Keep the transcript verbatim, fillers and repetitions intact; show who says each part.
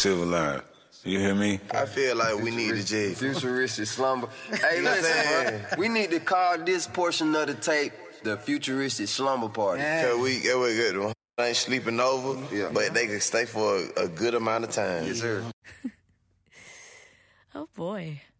Speaker 1: silver line. You hear me?
Speaker 2: I feel like we need to just...
Speaker 3: Futuristic slumber. Hey, listen, bro. We need to call this portion of the tape the Futuristic Slumber Party.
Speaker 2: Yeah. Cause we, yeah, we good. They ain't sleeping over, yeah. but they can stay for a, a good amount of time.
Speaker 3: Yes, sir.
Speaker 4: Oh, boy.